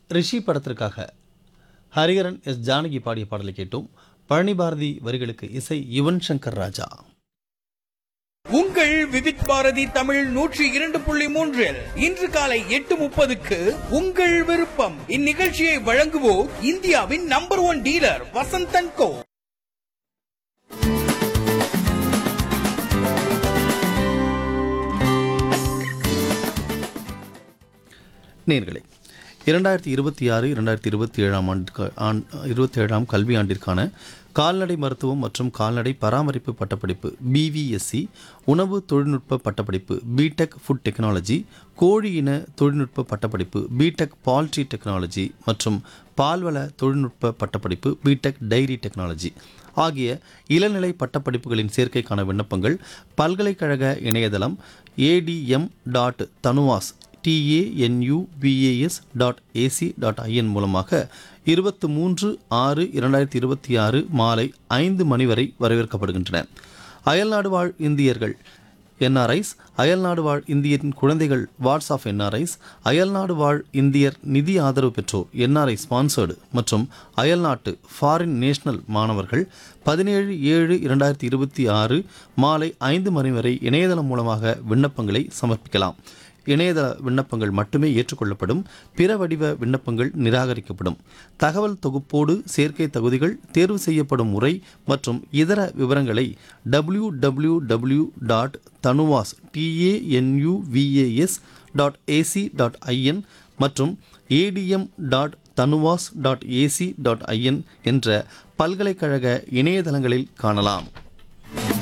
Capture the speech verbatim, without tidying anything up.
ரிஷி படத்திற்காக ஹரிஹரன் எஸ் ஜானகி பாடிய பாடலை கேட்டோம். பழனி பாரதி வரிகளுக்கு இசை யுவன் சங்கர் ராஜா. உங்கள் விவித் பாரதி தமிழ் நூற்றி இரண்டு புள்ளி மூன்றில் இன்று காலை எட்டு முப்பதுக்கு உங்கள் விருப்பம். இந்நிகழ்ச்சியை வழங்குவோர் இந்தியாவின் நம்பர் ஒன் டீலர் வசந்தன் கோ. நேயர்களே, இரண்டாயிரத்தி இருபத்தி ஆறு இரண்டாயிரத்தி இருபத்தி ஏழாம் ஆண்டு இருபத்தி ஏழாம் கல்வி ஆண்டிற்கான கால்நடை மருத்துவம் மற்றும் கால்நடை பராமரிப்பு பட்டப்படிப்பு பிவிஎஸ்சி, உணவு தொழில்நுட்ப பட்டப்படிப்பு பிடெக் ஃபுட் டெக்னாலஜி, கோழி இன தொழில்நுட்ப பட்டப்படிப்பு பிடெக் பால்ட்ரி டெக்னாலஜி மற்றும் பால்வள தொழில்நுட்ப பட்டப்படிப்பு பிடெக் டைரி டெக்னாலஜி ஆகிய இளநிலை பட்டப்படிப்புகளின் சேர்க்கைக்கான விண்ணப்பங்கள் பல்கலைக்கழக இணையதளம் ATM dot TANUVAS TANUVAS dot AC dot IN மூலமாக இருபத்தி மூன்று ஆறு இரண்டாயிரத்தி இருபத்தி ஆறு மாலை ஐந்து மணி வரை வரவேற்கப்படுகின்றன. அயல்நாடு வாழ் இந்தியர்கள் என்ஆர்ஐஸ், அயல்நாடு வாழ் இந்தியரின் குழந்தைகள் வாட்ஸ் ஆஃப் என்ஆர்ஐஸ், அயல்நாடு வாழ் இந்தியர் நிதி ஆதரவு பெற்றோர் என்ஆர்ஐ ஸ்பான்சர்டு மற்றும் அயல்நாட்டு ஃபாரின் நேஷனல் மாணவர்கள் பதினேழு ஏழு இரண்டாயிரத்தி இருபத்தி ஆறு மாலை ஐந்து மணி வரை இணையதளம் மூலமாக விண்ணப்பங்களை சமர்ப்பிக்கலாம். இணையதள விண்ணப்பங்கள் மட்டுமே ஏற்றுக்கொள்ளப்படும். பிற வடிவ விண்ணப்பங்கள் நிராகரிக்கப்படும். தகவல் தொகுப்போடு சேர்க்கை தகுதிகள், தேர்வு செய்யப்படும் முறை மற்றும் இதர விவரங்களை W W W dot TANUVAS TANUVAS dot AC dot IN மற்றும் ATM dot TANUVAS dot AC dot IN என்ற பல்கலைக்கழக இணையதளங்களில் காணலாம்.